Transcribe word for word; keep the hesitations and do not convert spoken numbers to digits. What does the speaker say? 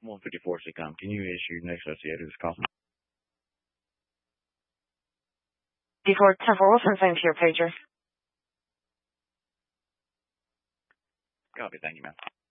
one fifty-four Seacom. Can you issue next associated this call? Before ten four, what's the name to your pager? Copy, thank you, ma'am.